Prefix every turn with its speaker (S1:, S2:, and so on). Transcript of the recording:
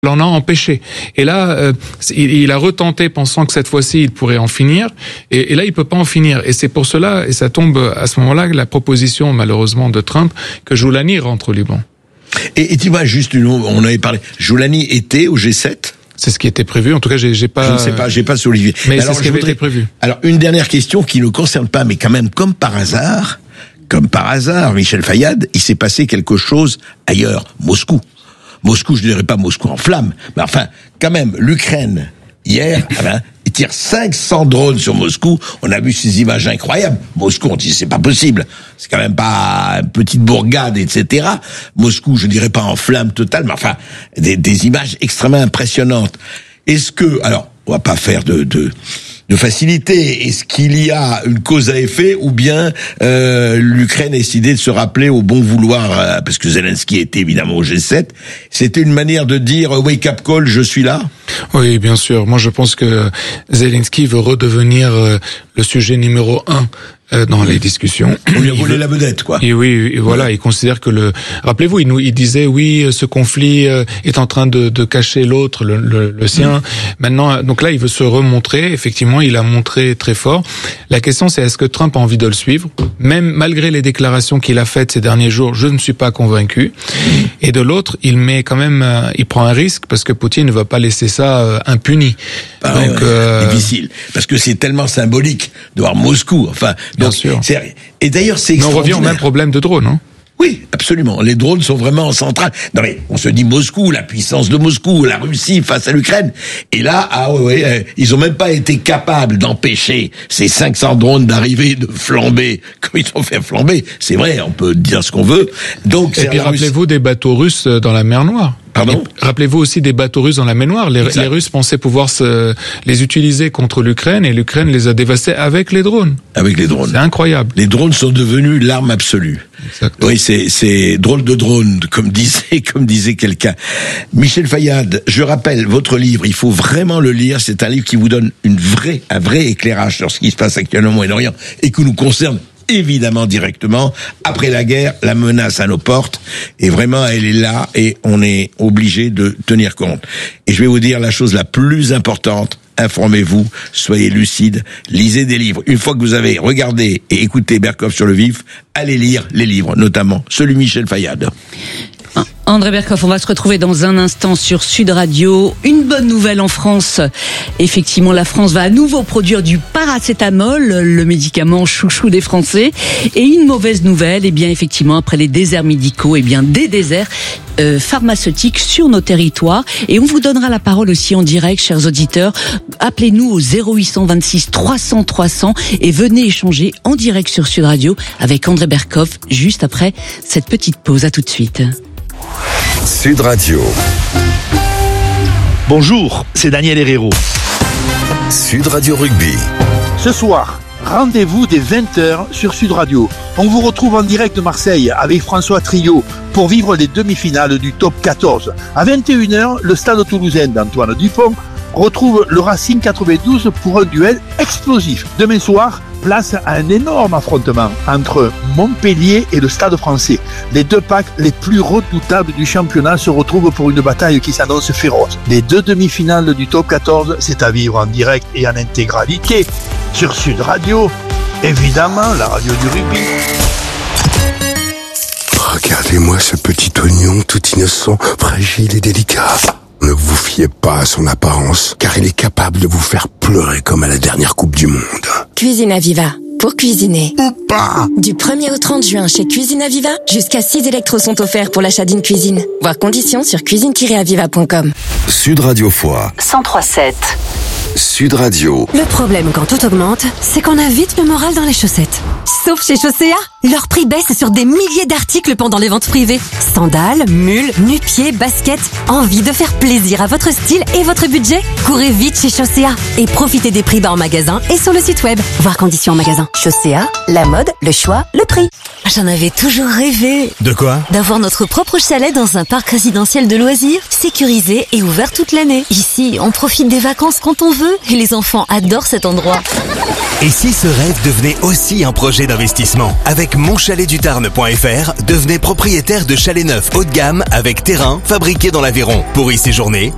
S1: l'en a empêché. Et là, il a retenté pensant que cette fois-ci, il pourrait en finir. Et là, il peut pas en finir. Et c'est pour cela, et ça tombe à ce moment-là, la proposition, malheureusement, de Trump, que Joulani rentre au Liban.
S2: Et tu vois, juste, on avait parlé, Joulani était au G7 ?
S1: C'est ce qui était prévu. En tout cas, j'ai pas.
S2: Je ne sais pas, j'ai pas sur Olivier.
S1: Mais alors, c'est ce qui avait été prévu.
S2: Alors, une dernière question qui ne concerne pas, mais quand même, comme par hasard, Michel Fayad, il s'est passé quelque chose ailleurs, Moscou, je dirais pas Moscou en flammes, mais enfin, quand même, l'Ukraine, hier, il tire 500 drones sur Moscou. On a vu ces images incroyables. Moscou, on dit, c'est pas possible. C'est quand même pas une petite bourgade, etc. Moscou, je dirais pas en flammes totales, mais enfin, des images extrêmement impressionnantes. Est-ce que, alors, on va pas faire de facilité. Est-ce qu'il y a une cause à effet ou bien l'Ukraine a décidé de se rappeler au bon vouloir, parce que Zelensky était évidemment au G7, c'était une manière de dire « wake up call, je suis là ».
S1: Oui, bien sûr. Moi, je pense que Zelensky veut redevenir le sujet numéro 1 dans les discussions.
S2: On lui a volé la vedette, quoi.
S1: Et oui, et voilà, il considère que rappelez-vous, il disait, oui, ce conflit est en train de cacher l'autre, le sien. Maintenant, donc là, il veut se remontrer. Effectivement, il a montré très fort. La question, c'est est-ce que Trump a envie de le suivre? Même malgré les déclarations qu'il a faites ces derniers jours, je ne suis pas convaincu. Et de l'autre, il met quand même, il prend un risque parce que Poutine ne va pas laisser ça impuni.
S2: Donc, difficile. Parce que c'est tellement symbolique de voir Moscou. Enfin,
S1: bien sûr.
S2: Et d'ailleurs, c'est
S1: extraordinaire. On revient au même problème de drone, hein.
S2: Oui, absolument. Les drones sont vraiment en centrale. Non mais, on se dit Moscou, la puissance de Moscou, la Russie face à l'Ukraine. Et là, ils ont même pas été capables d'empêcher ces 500 drones d'arriver, de flamber, comme ils ont fait flamber. C'est vrai, on peut dire ce qu'on veut. Donc,
S1: et puis rappelez-vous des bateaux russes dans la mer Noire.
S2: Pardon ?
S1: Rappelez-vous aussi des bateaux russes dans la mer Noire. Les Russes pensaient pouvoir les utiliser contre l'Ukraine et l'Ukraine les a dévastés avec les drones.
S2: Avec les drones.
S1: C'est incroyable.
S2: Les drones sont devenus l'arme absolue.
S1: Exactement.
S2: Oui, c'est drôle de drone, comme disait quelqu'un. Michel Fayad, je rappelle votre livre, il faut vraiment le lire. C'est un livre qui vous donne un vrai éclairage sur ce qui se passe actuellement au Moyen-Orient et qui nous concerne évidemment directement. Après la guerre, la menace à nos portes, et vraiment elle est là et on est obligé de tenir compte. Et je vais vous dire la chose la plus importante, informez-vous, soyez lucides, lisez des livres. Une fois que vous avez regardé et écouté Berkoff sur le vif, allez lire les livres, notamment celui de Michel Fayad.
S3: André Berkoff, on va se retrouver dans un instant sur Sud Radio. Une bonne nouvelle en France. Effectivement, la France va à nouveau produire du paracétamol, le médicament chouchou des Français. Et une mauvaise nouvelle, eh bien, effectivement, après les déserts médicaux, eh bien, des déserts pharmaceutiques sur nos territoires. Et on vous donnera la parole aussi en direct, chers auditeurs. Appelez-nous au 0826 300 300 et venez échanger en direct sur Sud Radio avec André Berkoff juste après cette petite pause. À tout de suite.
S4: Sud Radio.
S5: Bonjour, c'est Daniel Herrero.
S4: Sud Radio Rugby.
S5: Ce soir, rendez-vous dès 20h sur Sud Radio. On vous retrouve en direct de Marseille avec François Trio pour vivre les demi-finales du top 14. À 21h, le stade toulousain d'Antoine Dupont retrouve le Racing 92 pour un duel explosif. Demain soir, place à un énorme affrontement entre Montpellier et le Stade Français. Les deux packs les plus redoutables du championnat se retrouvent pour une bataille qui s'annonce féroce. Les deux demi-finales du top 14, c'est à vivre en direct et en intégralité sur Sud Radio, évidemment la radio du rugby.
S4: Regardez-moi ce petit oignon tout innocent, fragile et délicat. Ne vous fiez pas à son apparence, car il est capable de vous faire pleurer comme à la dernière Coupe du Monde.
S6: Cuisine Aviva, pour cuisiner.
S4: Ou pas.
S6: Du 1er au 30 juin chez Cuisine Aviva, jusqu'à 6 électros sont offerts pour l'achat d'une cuisine. Voir conditions sur cuisine-aviva.com.
S4: Sud Radio Foix
S6: 103.7.
S4: Sud Radio.
S7: Le problème quand tout augmente, c'est qu'on a vite le moral dans les chaussettes. Sauf chez Chaussea, leur prix baisse sur des milliers d'articles pendant les ventes privées. Sandales, mules, nu-pieds, baskets. Envie de faire plaisir à votre style et votre budget? Courez vite chez Chaussea et profitez des prix bas en magasin et sur le site web. Voir conditions en magasin. Chaussea, la mode, le choix, le prix.
S8: J'en avais toujours rêvé.
S9: De quoi?
S8: D'avoir notre propre chalet dans un parc résidentiel de loisirs, sécurisé et ouvert toute l'année. Ici, on profite des vacances quand on veut et les enfants adorent cet endroit.
S9: Et si ce rêve devenait aussi un projet d'investissement? Avec monchaletdutarn.fr, devenez propriétaire de chalets neufs haut de gamme avec terrain fabriqué dans l'Aveyron. Pour y séjourner,